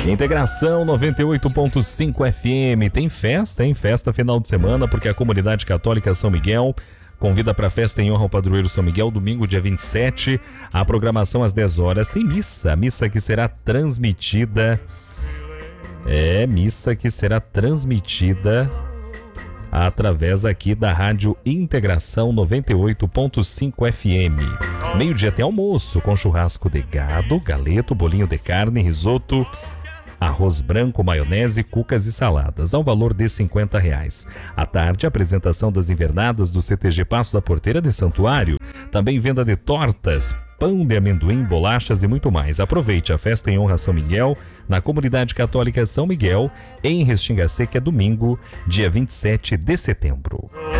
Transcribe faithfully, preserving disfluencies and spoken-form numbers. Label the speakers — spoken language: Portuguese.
Speaker 1: Integração noventa e oito ponto cinco F M. Tem festa, hein? Festa final de semana, porque a Comunidade Católica São Miguel convida para a festa em honra ao padroeiro São Miguel, domingo, dia vinte e sete. A programação às dez horas. Tem missa, missa que será transmitida. É, missa que será transmitida através aqui da Rádio Integração noventa e oito ponto cinco F M. Meio-dia até almoço, com churrasco de gado, galeto, bolinho de carne, risoto, arroz branco, maionese, cucas e saladas, ao valor de cinquenta reais. À tarde, apresentação das invernadas do C T G Passo da Porteira de Santuário. Também venda de tortas, pão de amendoim, bolachas e muito mais. Aproveite a festa em honra a São Miguel, na Comunidade Católica São Miguel, em Restinga Seca, domingo, dia vinte e sete de setembro.